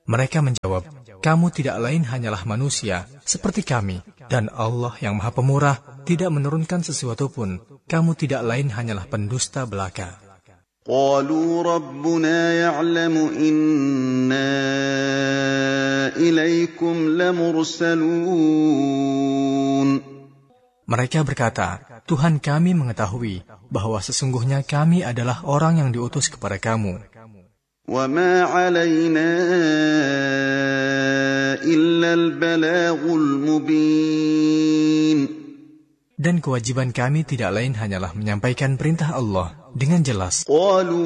Mereka menjawab, kamu tidak lain hanyalah manusia, seperti kami. Dan Allah yang Maha Pemurah tidak menurunkan sesuatu pun. Kamu tidak lain hanyalah pendusta belaka. قالوا ربنا يعلم إنا إليكم لمرسلون. Mereka berkata, Tuhan kami mengetahui bahwa sesungguhnya kami adalah orang yang diutus kepada kamu. وما علينا إلا البلاغ المبين. Dan kewajiban kami tidak lain hanyalah menyampaikan perintah Allah dengan jelas. قالوا